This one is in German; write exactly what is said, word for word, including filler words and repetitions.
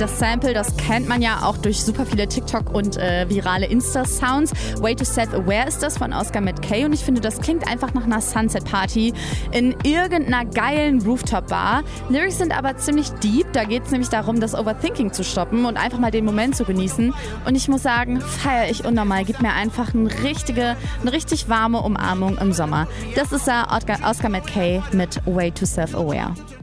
das Sample, das kennt man ja auch durch super viele TikTok- und äh, virale Insta-Sounds. Way to Self-Aware ist das von Oscar McKay und ich finde, das klingt einfach nach einer Sunset-Party in irgendeiner geilen Rooftop-Bar. Lyrics sind aber ziemlich deep, da geht es nämlich darum, das Overthinking zu stoppen und einfach mal den Moment zu genießen. Und ich muss sagen, feiere ich unnormal, gibt mir einfach eine richtige, eine richtig warme Umarmung im Sommer. Das ist da Oscar McKay mit Way to Self-Aware.